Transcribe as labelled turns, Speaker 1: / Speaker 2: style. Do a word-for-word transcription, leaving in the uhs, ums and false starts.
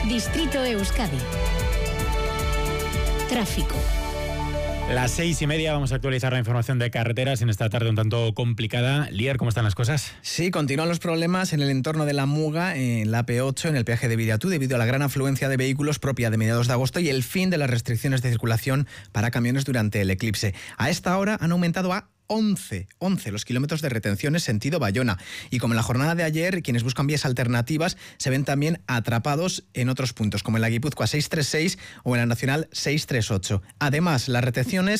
Speaker 1: Distrito Euskadi. Tráfico.
Speaker 2: Las seis y media vamos a actualizar la información de carreteras en esta tarde un tanto complicada. Lier, ¿cómo están las cosas?
Speaker 3: Sí, continúan los problemas en el entorno de la Muga, en la A P ocho, en el peaje de Viriatú, debido a la gran afluencia de vehículos propia de mediados de agosto y el fin de las restricciones de circulación para camiones durante el eclipse. A esta hora han aumentado a once, once los kilómetros de retenciones sentido Bayona. Y como en la jornada de ayer, quienes buscan vías alternativas se ven también atrapados en otros puntos, como en la Guipúzcoa seiscientos treinta y seis o en la Nacional seiscientos treinta y ocho. Además, las retenciones